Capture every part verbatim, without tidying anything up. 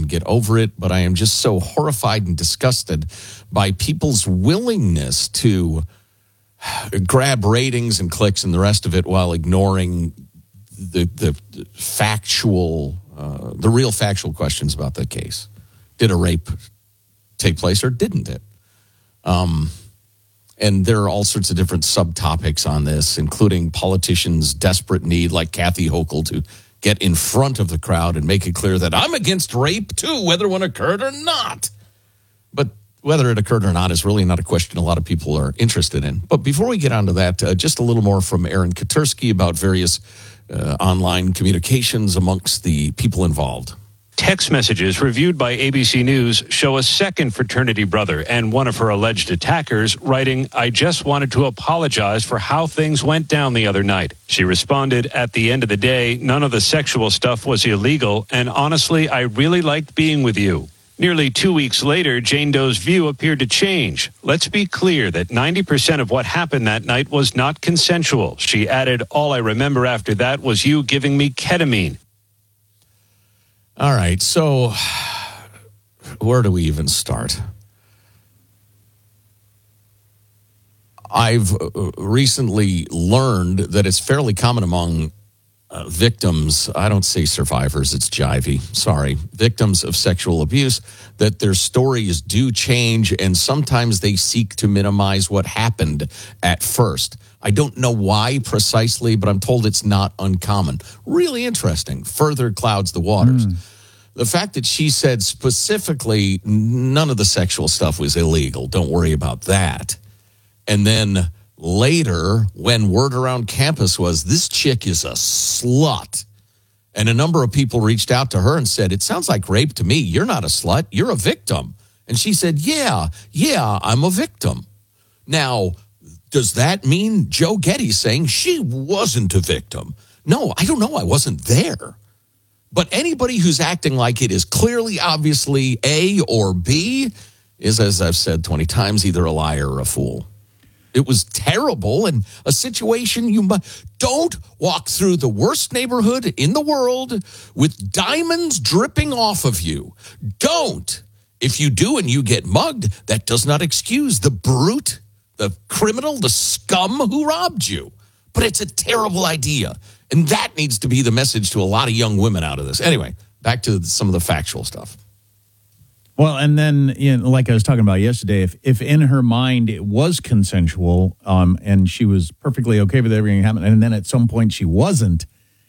get over it, but I am just so horrified and disgusted by people's willingness to grab ratings and clicks and the rest of it while ignoring the the factual, uh, the real factual questions about the case. Did a rape take place or didn't it? Um, and there are all sorts of different subtopics on this, including politicians' desperate need, like Kathy Hochul, to get in front of the crowd and make it clear that I'm against rape too, whether one occurred or not. But whether it occurred or not is really not a question a lot of people are interested in. But before we get on to that, uh, just a little more from Aaron Katursky about various uh, online communications amongst the people involved. Text messages reviewed by A B C News show a second fraternity brother and one of her alleged attackers writing, "I just wanted to apologize for how things went down the other night." She responded, "At the end of the day, none of the sexual stuff was illegal, and honestly, I really liked being with you." Nearly two weeks later, Jane Doe's view appeared to change. "Let's be clear that ninety percent of what happened that night was not consensual." She added, "All I remember after that was you giving me ketamine." All right, so where do we even start? I've recently learned that it's fairly common among uh, victims, I don't say survivors, it's jivey, sorry, victims of sexual abuse, that their stories do change and sometimes they seek to minimize what happened at first. I don't know why precisely, but I'm told it's not uncommon. Really interesting. Further clouds the waters. Mm. The fact that she said specifically none of the sexual stuff was illegal, don't worry about that. And then later, when word around campus was, this chick is a slut, and a number of people reached out to her and said, it sounds like rape to me. You're not a slut. You're a victim. And she said, yeah, yeah, I'm a victim. Now, does that mean Joe Getty's saying she wasn't a victim? No, I don't know. I wasn't there. But anybody who's acting like it is clearly, obviously A or B is, as I've said twenty times, either a liar or a fool. It was terrible and a situation you must, don't walk through the worst neighborhood in the world with diamonds dripping off of you. Don't. If you do and you get mugged, that does not excuse the brute, the criminal, the scum who robbed you. But it's a terrible idea. And that needs to be the message to a lot of young women out of this. Anyway, back to some of the factual stuff. Well, and then, you know, like I was talking about yesterday, if, if in her mind it was consensual um, and she was perfectly okay with everything happening, and then at some point she wasn't,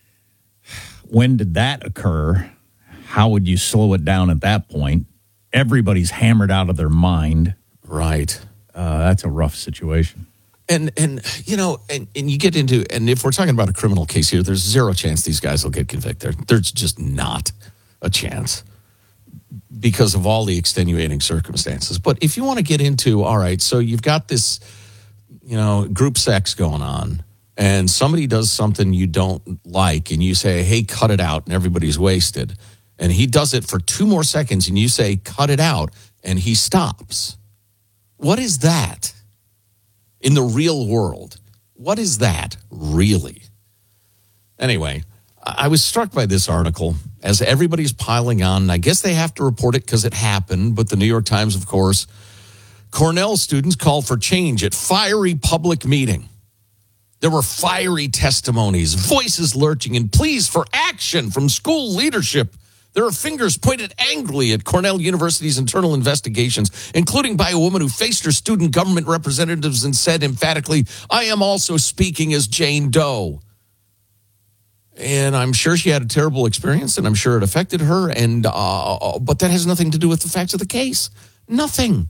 when did that occur? How would you slow it down at that point? Everybody's hammered out of their mind. Right. Uh, that's a rough situation. And, and you know, and, and you get into, and if we're talking about a criminal case here, there's zero chance these guys will get convicted. There's just not a chance because of all the extenuating circumstances. But if you want to get into, all right, so you've got this, you know, group sex going on, and somebody does something you don't like, and you say, hey, cut it out, and everybody's wasted. And he does it for two more seconds, and you say, cut it out, and he stops. What is that? In the real world, what is that really? Anyway, I was struck by this article as everybody's piling on. I guess they have to report it because it happened, but the New York Times, of course, Cornell students call for change at fiery public meeting. There were fiery testimonies, voices lurching, and pleas for action from school leadership. There are fingers pointed angrily at Cornell University's internal investigations, including by a woman who faced her student government representatives and said emphatically, I am also speaking as Jane Doe. And I'm sure she had a terrible experience, and I'm sure it affected her, and uh, but that has nothing to do with the facts of the case. Nothing.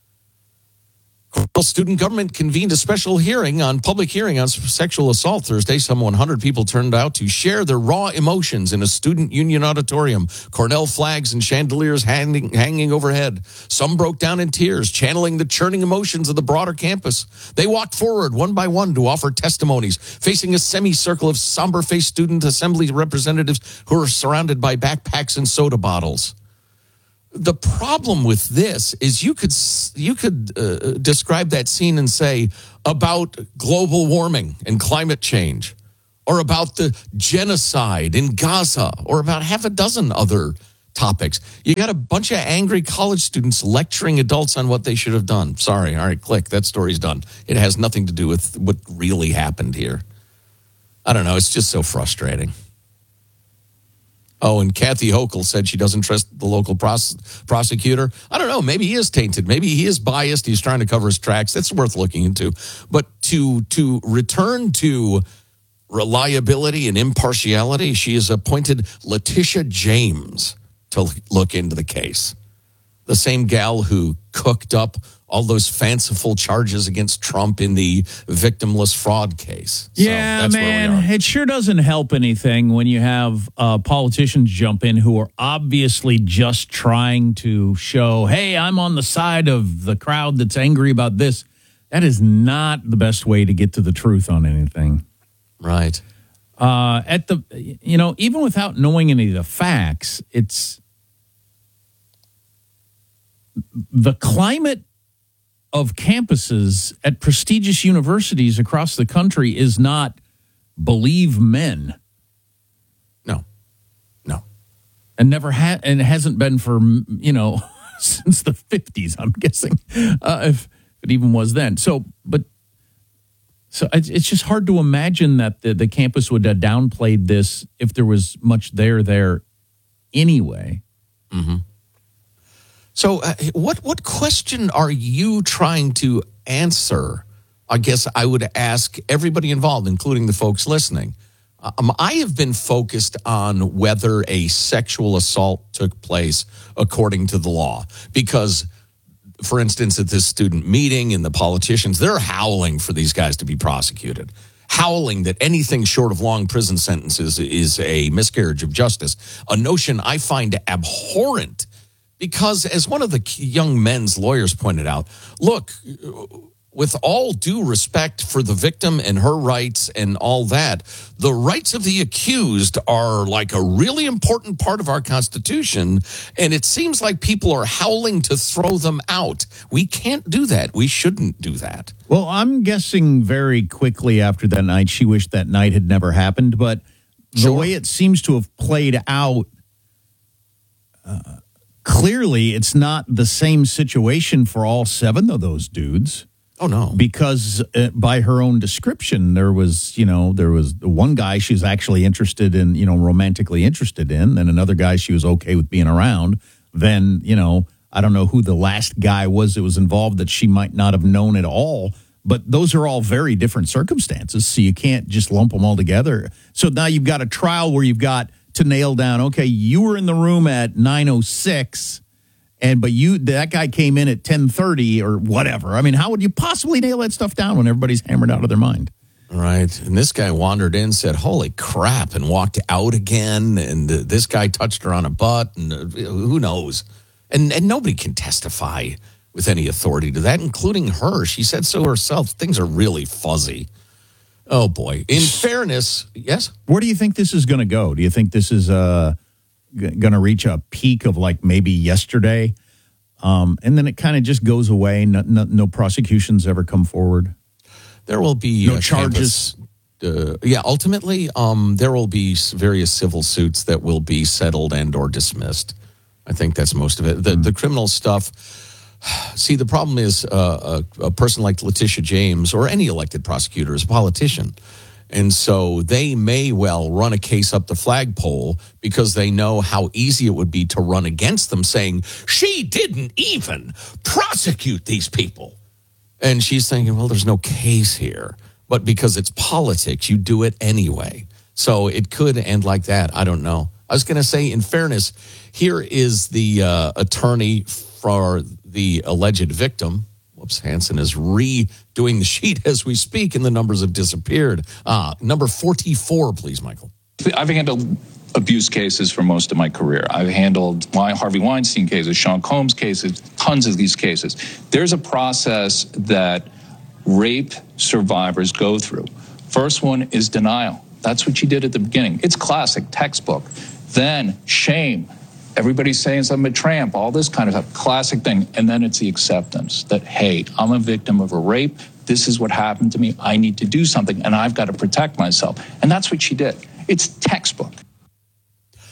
Cornell student government convened a special hearing on public hearing on sexual assault Thursday. Some one hundred people turned out to share their raw emotions in a student union auditorium. Cornell flags and chandeliers hanging, hanging overhead. Some broke down in tears, channeling the churning emotions of the broader campus. They walked forward one by one to offer testimonies, facing a semicircle of somber-faced student assembly representatives who are surrounded by backpacks and soda bottles. The problem with this is you could you could uh, describe that scene and say about global warming and climate change, or about the genocide in Gaza, or about half a dozen other topics. You got a bunch of angry college students lecturing adults on what they should have done. Sorry. All right, click. That story's done. It has nothing to do with what really happened here. I don't know. It's just so frustrating. Oh, and Kathy Hochul said she doesn't trust the local pros- prosecutor. I don't know. Maybe he is tainted. Maybe he is biased. He's trying to cover his tracks. That's worth looking into. But to to return to reliability and impartiality, she has appointed Letitia James to look into the case. The same gal who cooked up all those fanciful charges against Trump in the victimless fraud case. So yeah, that's where we man, are. it sure doesn't help anything when you have uh, politicians jump in who are obviously just trying to show, hey, I'm on the side of the crowd that's angry about this. That is not the best way to get to the truth on anything. Right. Uh, at the, you know, even without knowing any of the facts, it's the climate of campuses at prestigious universities across the country is not believe men. No, no. And never had, and it hasn't been for, you know, since the fifties, I'm guessing, uh, if it even was then. So, but, so it's, it's just hard to imagine that the, the campus would have downplayed this if there was much there there anyway. Mm-hmm. So uh, what what question are you trying to answer? I guess I would ask everybody involved, including the folks listening. Um, I have been focused on whether a sexual assault took place according to the law. Because, for instance, at this student meeting and the politicians, they're howling for these guys to be prosecuted. Howling that anything short of long prison sentences is a miscarriage of justice. A notion I find abhorrent. Because as one of the young men's lawyers pointed out, look, with all due respect for the victim and her rights and all that, the rights of the accused are like a really important part of our Constitution, and it seems like people are howling to throw them out. We can't do that. We shouldn't do that. Well, I'm guessing very quickly after that night, she wished that night had never happened, but the Sure. way it seems to have played out, uh, clearly, it's not the same situation for all seven of those dudes. Oh, no. Because uh, by her own description, there was, you know, there was one guy she was actually interested in, you know, romantically interested in, then another guy she was okay with being around. Then, you know, I don't know who the last guy was that was involved that she might not have known at all. But those are all very different circumstances, so you can't just lump them all together. So now you've got a trial where you've got to nail down, okay, you were in the room at nine oh six, and but you that guy came in at ten thirty or whatever. I mean, how would you possibly nail that stuff down when everybody's hammered out of their mind? Right. And this guy wandered in, said, holy crap, and walked out again. And uh, this guy touched her on a butt, and uh, who knows? And, and nobody can testify with any authority to that, including her. She said so herself. Things are really fuzzy. Oh, boy. In fairness, yes? Where do you think this is going to go? Do you think this is uh, g- going to reach a peak of like maybe yesterday? Um, and then it kind of just goes away. No, no, no prosecutions ever come forward. There will be No uh, charges. Campus, uh, yeah, ultimately, um, there will be s- various civil suits that will be settled and or dismissed. I think that's most of it. The, mm. the criminal stuff... See, the problem is uh, a, a person like Letitia James or any elected prosecutor is a politician. And so they may well run a case up the flagpole because they know how easy it would be to run against them saying, she didn't even prosecute these people. And she's thinking, well, there's no case here. But because it's politics, you do it anyway. So it could end like that. I don't know. I was going to say, in fairness, here is the uh, attorney for the alleged victim. Whoops, Hansen is redoing the sheet as we speak, and the numbers have disappeared. Uh, number forty-four, please, Michael. I've handled abuse cases for most of my career. I've handled Harvey Weinstein cases, Sean Combs cases, tons of these cases. There's a process that rape survivors go through. First one is denial. That's what you did at the beginning. It's classic, textbook. Then shame. Everybody's saying I'm a tramp, all this kind of stuff, classic thing. And then it's the acceptance that, hey, I'm a victim of a rape. This is what happened to me. I need to do something, and I've got to protect myself. And that's what she did. It's textbook.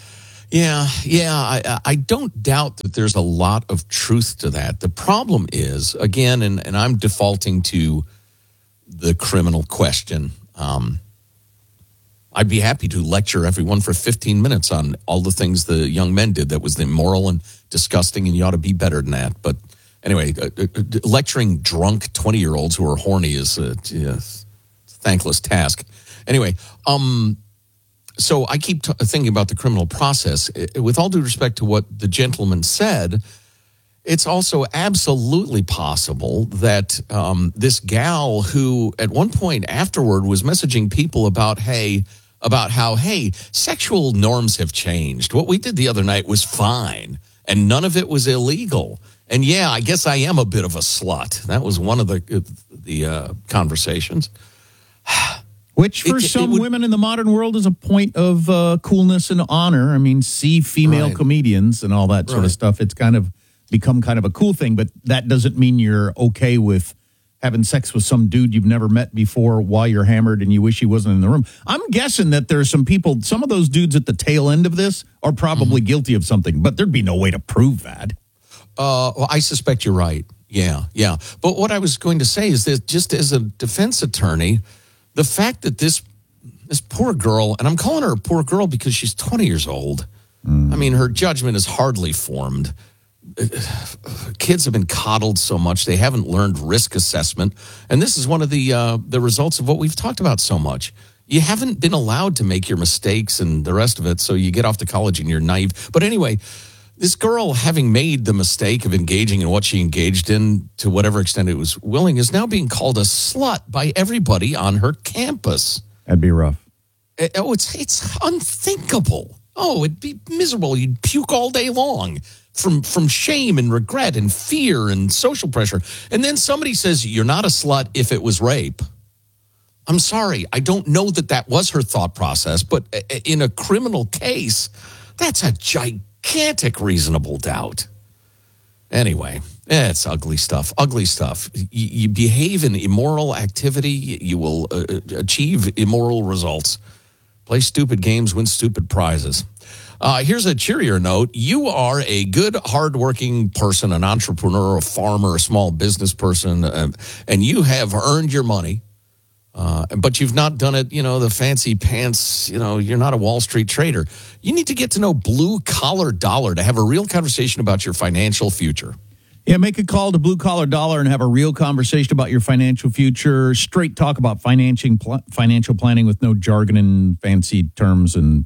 Yeah, yeah. I, I don't doubt that there's a lot of truth to that. The problem is, again, and, and I'm defaulting to the criminal question. Um, I'd be happy to lecture everyone for fifteen minutes on all the things the young men did that was immoral and disgusting, and you ought to be better than that. But anyway, uh, uh, lecturing drunk twenty-year-olds who are horny is a, a thankless task. Anyway, um... So I keep t- thinking about the criminal process. With all due respect to what the gentleman said, it's also absolutely possible that um, this gal who at one point afterward was messaging people about, hey, about how, hey, sexual norms have changed. What we did the other night was fine, and none of it was illegal. And yeah, I guess I am a bit of a slut. That was one of the, the uh, conversations. Which for It- it some would- women in the modern world is a point of uh, coolness and honor. I mean, see female Right. comedians and all that sort Right. of stuff. It's kind of become kind of a cool thing, but that doesn't mean you're okay with having sex with some dude you've never met before while you're hammered and you wish he wasn't in the room. I'm guessing that there's some people, some of those dudes at the tail end of this are probably mm-hmm. guilty of something, but there'd be no way to prove that. Uh, well, I suspect you're right. Yeah, yeah. But what I was going to say is that just as a defense attorney, the fact that this this poor girl, and I'm calling her a poor girl because she's twenty years old. Mm. I mean, her judgment is hardly formed. Kids have been coddled so much, they haven't learned risk assessment. And this is one of the uh, the results of what we've talked about so much. You haven't been allowed to make your mistakes and the rest of it, so you get off to college and you're naive. But anyway, this girl, having made the mistake of engaging in what she engaged in to whatever extent it was willing, is now being called a slut by everybody on her campus. That'd be rough. Oh, it's it's unthinkable. Oh, it'd be miserable. You'd puke all day long from from shame and regret and fear and social pressure. And then somebody says, you're not a slut if it was rape. I'm sorry. I don't know that that was her thought process, but in a criminal case, that's a gigantic gigantic reasonable doubt. Anyway, it's ugly stuff. Ugly stuff. You, you behave in immoral activity, you will uh, achieve immoral results. Play stupid games, win stupid prizes. Uh, here's a cheerier note. You are a good, hardworking person, an entrepreneur, a farmer, a small business person, uh, and you have earned your money. Uh, but you've not done it, you know, the fancy pants, you know, you're not a Wall Street trader. You need to get to know Blue Collar Dollar to have a real conversation about your financial future. Yeah, make a call to Blue Collar Dollar and have a real conversation about your financial future. Straight talk about financing, pl- financial planning with no jargon and fancy terms and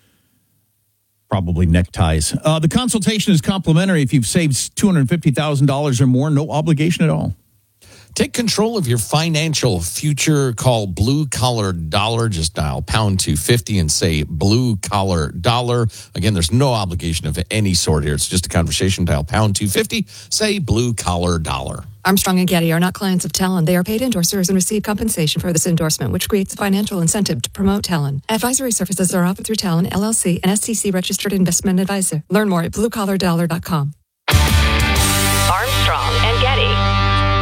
probably neckties. Uh, the consultation is complimentary if you've saved two hundred fifty thousand dollars or more. No obligation at all. Take control of your financial future. Call Blue Collar Dollar. Just dial pound two fifty and say Blue Collar Dollar. Again, there's no obligation of any sort here. It's just a conversation. Dial pound two fifty. Say Blue Collar Dollar. Armstrong and Getty are not clients of Talon. They are paid endorsers and receive compensation for this endorsement, which creates a financial incentive to promote Talon. Advisory services are offered through Talon, L L C, an S E C registered investment advisor. Learn more at blue collar dollar dot com. Armstrong and Getty.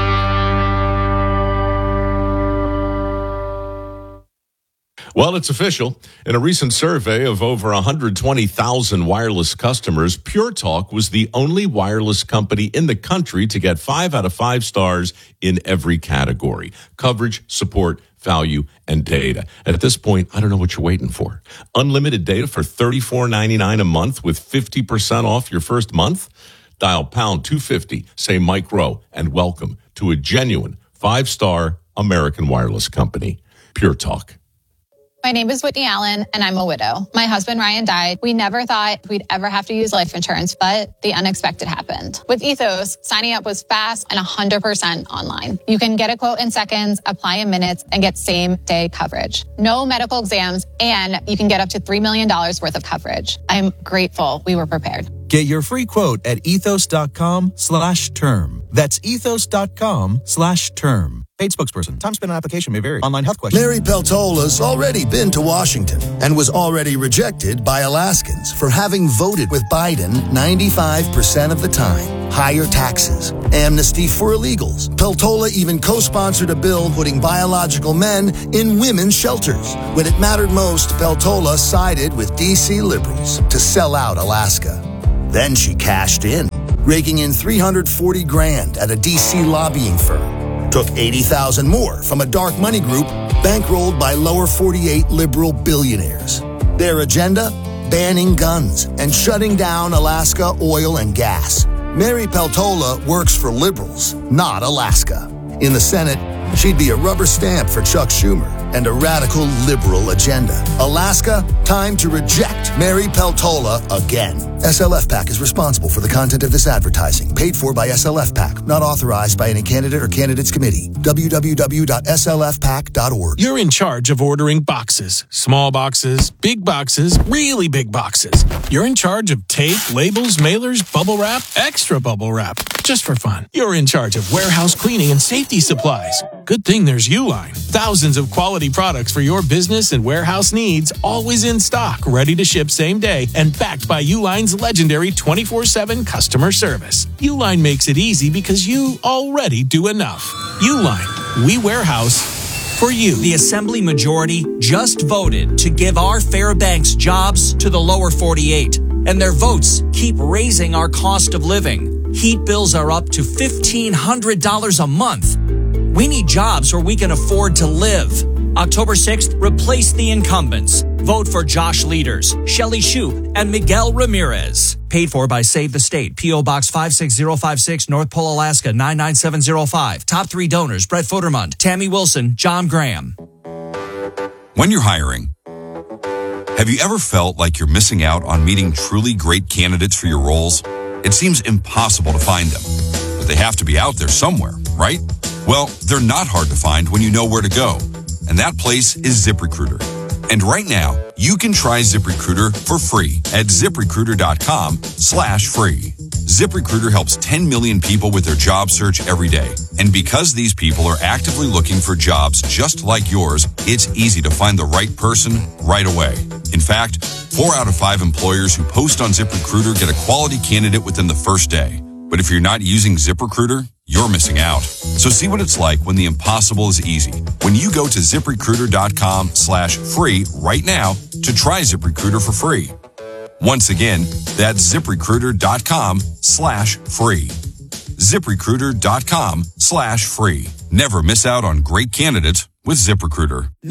Well, it's official. In a recent survey of over one hundred twenty thousand wireless customers, Pure Talk was the only wireless company in the country to get five out of five stars in every category: coverage, support, value, and data. At this point, I don't know what you're waiting for. Unlimited data for thirty-four ninety-nine a month with fifty percent off your first month? Dial pound two fifty, say Mike Rowe, and welcome to a genuine five-star American wireless company. Pure Talk. My name is Whitney Allen, and I'm a widow. My husband, Ryan, died. We never thought we'd ever have to use life insurance, but the unexpected happened. With Ethos, signing up was fast and one hundred percent online. You can get a quote in seconds, apply in minutes, and get same-day coverage. No medical exams, and you can get up to three million dollars worth of coverage. I'm grateful we were prepared. Get your free quote at ethos.com slash term. That's ethos.com slash term. Paid spokesperson. Time spent on application may vary. Online health questions. Mary Peltola's already been to Washington and was already rejected by Alaskans for having voted with Biden ninety-five percent of the time. Higher taxes, amnesty for illegals. Peltola even co-sponsored a bill putting biological men in women's shelters. When it mattered most, Peltola sided with D C liberals to sell out Alaska. Then she cashed in, raking in three hundred forty grand at a D C lobbying firm. Took eighty thousand more from a dark money group bankrolled by lower forty-eight liberal billionaires. Their agenda? Banning guns and shutting down Alaska oil and gas. Mary Peltola works for liberals, not Alaska. In the Senate, she'd be a rubber stamp for Chuck Schumer and a radical liberal agenda. Alaska, time to reject Mary Peltola again. S L F PAC is responsible for the content of this advertising, paid for by S L F PAC, not authorized by any candidate or candidates committee. w w w dot s l f pac dot org. You're in charge of ordering boxes. Small boxes, big boxes, really big boxes. You're in charge of tape, labels, mailers, bubble wrap, extra bubble wrap. Just for fun. You're in charge of warehouse cleaning and safety supplies. Good thing there's Uline. Thousands of quality products for your business and warehouse needs, always in stock, ready to ship same day, and backed by Uline's legendary twenty-four seven customer service. Uline makes it easy because you already do enough. Uline, we warehouse for you. The Assembly majority just voted to give our Fairbanks jobs to the lower forty-eight, and their votes keep raising our cost of living. Heat bills are up to fifteen hundred dollars a month. We need jobs where we can afford to live. October sixth, replace the incumbents. Vote for Josh Leaders, Shelley Shoup, and Miguel Ramirez. Paid for by Save the State, P O. Box five six zero five six, North Pole, Alaska, nine nine seven zero five. Top three donors, Brett Futtermund, Tammy Wilson, John Graham. When you're hiring, have you ever felt like you're missing out on meeting truly great candidates for your roles? It seems impossible to find them, but they have to be out there somewhere, right? Well, they're not hard to find when you know where to go, and that place is ZipRecruiter. And right now, you can try ZipRecruiter for free at ZipRecruiter.com slash free. ZipRecruiter helps ten million people with their job search every day. And because these people are actively looking for jobs just like yours, it's easy to find the right person right away. In fact, four out of five employers who post on ZipRecruiter get a quality candidate within the first day. But if you're not using ZipRecruiter, you're missing out. So see what it's like when the impossible is easy. When you go to ZipRecruiter.com slash free right now to try ZipRecruiter for free. Once again, that's ZipRecruiter.com slash free. ZipRecruiter.com slash free. Never miss out on great candidates with ZipRecruiter.